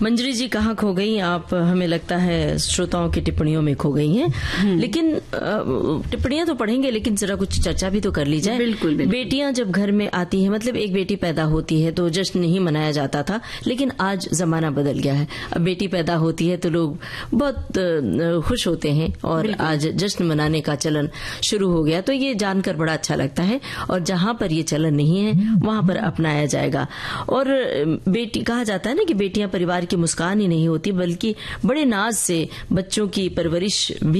मंजरी जी कहाँ खो गई आप? हमें लगता है श्रोताओं की टिप्पणियों में खो गई हैं। लेकिन टिप्पणियां तो पढ़ेंगे, लेकिन जरा कुछ चर्चा भी तो कर ली जाए। बिल्कुल, बिल्कुल। बेटियां जब घर में आती हैं, मतलब एक बेटी पैदा होती है तो जश्न नहीं मनाया जाता था, लेकिन आज जमाना बदल गया है। अब बेटी पैदा होती है तो लोग बहुत खुश होते हैं और आज जश्न मनाने का चलन शुरू हो गया। तो ये जानकर बड़ा अच्छा लगता है, और जहां पर ये चलन नहीं है वहां पर अपनाया जाएगा। और बेटी कहा जाता है ना कि बेटियां परिवार की मुस्कान ही नहीं होती, बल्कि बड़े नाज से बच्चों की परवरिश भी